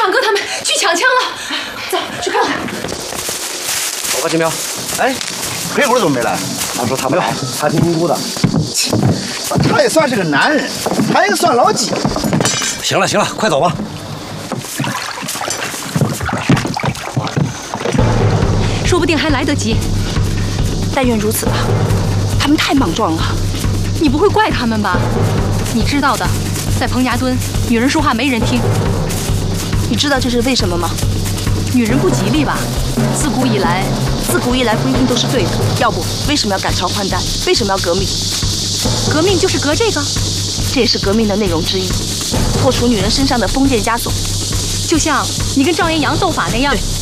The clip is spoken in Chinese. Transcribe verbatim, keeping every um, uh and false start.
杨哥他们去抢枪了，走去看看。 报告金彪， 哎，黑虎怎么没来？ 他说他不来，他挺无辜的。 他也算是个男人，他也算老几。 行了行了，快走吧。 说不定还来得及。 但愿如此吧，他们太莽撞了。 你不会怪他们吧？你知道的，在彭家墩，女人说话没人听。 你知道这是为什么吗？ 女人不吉利吧？自古以来， 自古以来不一定都是对的。要不为什么要赶超宽带？为什么要革命？ 革命就是革这个， 这也是革命的内容之一，破除女人身上的封建枷锁。 就像你跟赵延阳斗法那样。 对。